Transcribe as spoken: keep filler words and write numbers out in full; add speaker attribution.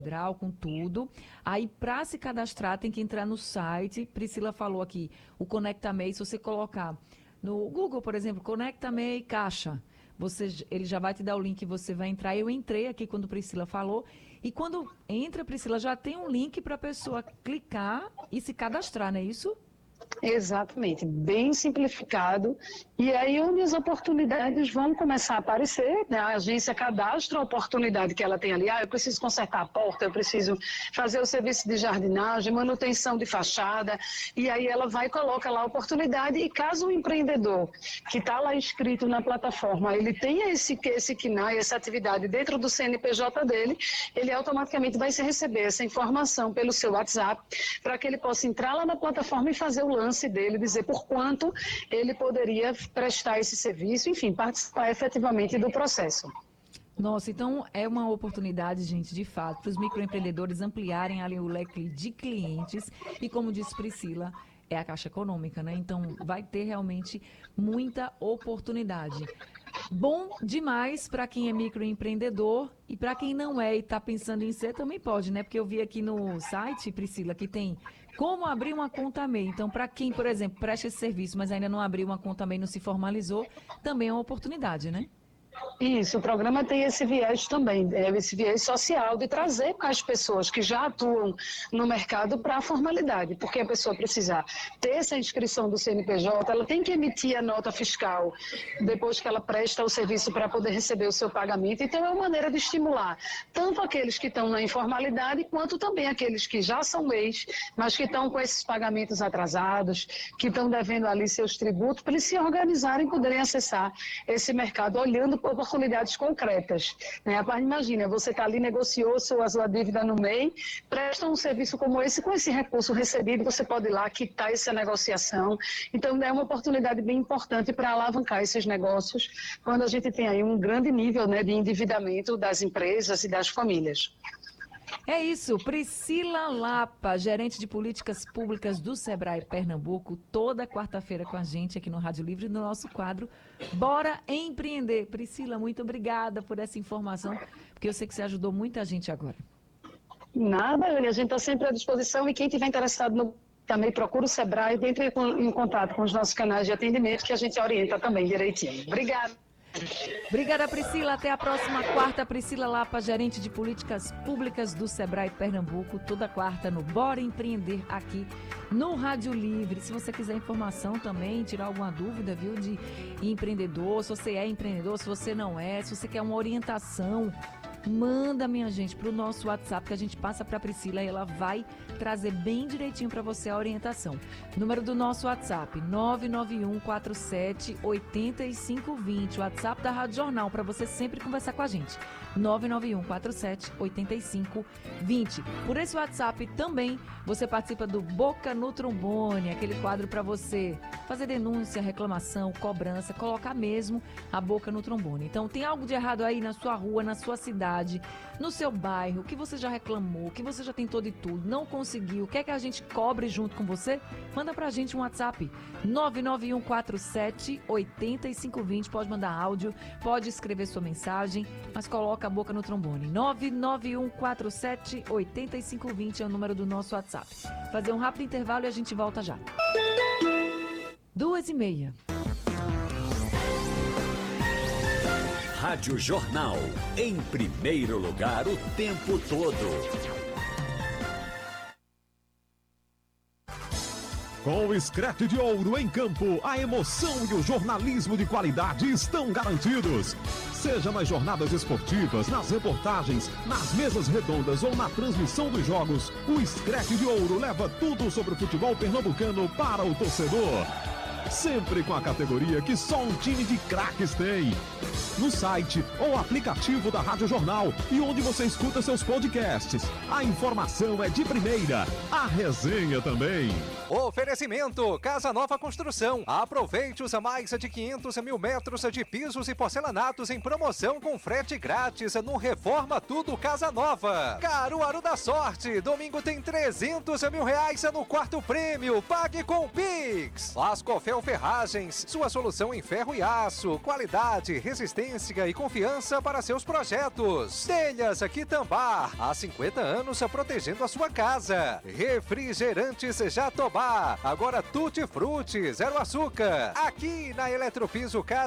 Speaker 1: Federal, com tudo. Aí, para se cadastrar, tem que entrar no site. Priscila falou aqui, o Conecta MEI, se você colocar no Google, por exemplo, Conecta MEI Caixa, você, ele já vai te dar o link, você vai entrar. Eu entrei aqui quando Priscila falou. E quando entra, Priscila, já tem um link para a pessoa clicar e se cadastrar, não é isso?
Speaker 2: Exatamente, bem simplificado. E aí onde as oportunidades vão começar a aparecer, né? A agência cadastra a oportunidade que ela tem ali. Ah, eu preciso consertar a porta, eu preciso fazer o serviço de jardinagem, manutenção de fachada. E aí ela vai e coloca lá a oportunidade. E caso o empreendedor que está lá inscrito na plataforma, ele tenha esse, esse C N A I, essa atividade dentro do C N P J dele, ele automaticamente vai se receber essa informação pelo seu WhatsApp, para que ele possa entrar lá na plataforma e fazer o lance dele, dizer por quanto ele poderia prestar esse serviço, enfim, participar efetivamente do processo.
Speaker 1: Nossa, então é uma oportunidade, gente, de fato, para os microempreendedores ampliarem ali o leque de clientes e, como disse Priscila, é a Caixa Econômica, né? Então vai ter realmente muita oportunidade. Bom demais para quem é microempreendedor e para quem não é e está pensando em ser também pode, né? Porque eu vi aqui no site, Priscila, que tem como abrir uma conta MEI. Então, para quem, por exemplo, presta esse serviço, mas ainda não abriu uma conta MEI, não se formalizou, também é uma oportunidade, né?
Speaker 2: Isso, o programa tem esse viés também, esse viés social de trazer as pessoas que já atuam no mercado para a formalidade, porque a pessoa precisa ter essa inscrição do C N P J, ela tem que emitir a nota fiscal depois que ela presta o serviço para poder receber o seu pagamento. Então é uma maneira de estimular tanto aqueles que estão na informalidade, quanto também aqueles que já são MEIs, mas que estão com esses pagamentos atrasados, que estão devendo ali seus tributos, para eles se organizarem e poderem acessar esse mercado olhando oportunidades concretas, né? Imagina, você está ali, negociou sua, sua dívida no MEI, presta um serviço como esse, com esse recurso recebido, você pode ir lá quitar essa negociação. Então, é uma oportunidade bem importante para alavancar esses negócios, quando a gente tem aí um grande nível, né, de endividamento das empresas e das famílias.
Speaker 1: É isso, Priscila Lapa, gerente de políticas públicas do Sebrae Pernambuco, toda quarta-feira com a gente aqui no Rádio Livre, no nosso quadro Bora Empreender. Priscila, muito obrigada por essa informação, porque eu sei que você ajudou muita gente agora.
Speaker 2: Nada, a gente está sempre à disposição e quem tiver interessado no também procura o Sebrae, entre em contato com os nossos canais de atendimento que a gente orienta também direitinho. Obrigada.
Speaker 1: Obrigada, Priscila. Até a próxima quarta. Priscila Lapa, gerente de políticas públicas do Sebrae Pernambuco, toda quarta no Bora Empreender aqui no Rádio Livre. Se você quiser informação também, tirar alguma dúvida, viu, de empreendedor, se você é empreendedor, se você não é, se você quer uma orientação, manda, minha gente, para o nosso WhatsApp que a gente passa para a Priscila e ela vai trazer bem direitinho para você a orientação. Número do nosso WhatsApp, nove nove um quatro sete oito cinco dois zero. WhatsApp da Rádio Jornal, para você sempre conversar com a gente. nove nove um quatro sete oito cinco dois zero. Por esse WhatsApp também você participa do Boca no Trombone, aquele quadro para você fazer denúncia, reclamação, cobrança, colocar mesmo a boca no trombone. Então, tem algo de errado aí na sua rua, na sua cidade, no seu bairro, que você já reclamou, que você já tentou de tudo, não conseguiu, quer que a gente cobre junto com você? Manda pra gente um WhatsApp, nove nove um quatro sete oito cinco dois zero. Pode mandar áudio, pode escrever sua mensagem, mas coloca a boca no trombone. nove nove um quatro sete oito cinco dois zero é o número do nosso WhatsApp. Fazer um rápido intervalo e a gente volta já. Duas e meia.
Speaker 3: Rádio Jornal, em primeiro lugar o tempo todo.
Speaker 4: Com o Screte de Ouro em campo, a emoção e o jornalismo de qualidade estão garantidos. Seja nas jornadas esportivas, nas reportagens, nas mesas redondas ou na transmissão dos jogos, o Screte de Ouro leva tudo sobre o futebol pernambucano para o torcedor. Sempre com a categoria que só um time de craques tem. No site ou aplicativo da Rádio Jornal e onde você escuta seus podcasts. A informação é de primeira, a resenha também.
Speaker 5: Oferecimento Casa Nova Construção. Aproveite os mais de quinhentos mil metros de pisos e porcelanatos em promoção com frete grátis no Reforma Tudo Casa Nova. Caruaru da Sorte. Domingo tem trezentos mil reais no quarto prêmio. Pague com Pix. Lascofé Rafael Ferragens, sua solução em ferro e aço, qualidade, resistência e confiança para seus projetos. Telhas Quitambá, há cinquenta anos protegendo a sua casa. Refrigerantes Jatobá, agora tutti frutti, zero açúcar. Aqui na Eletropiso Casa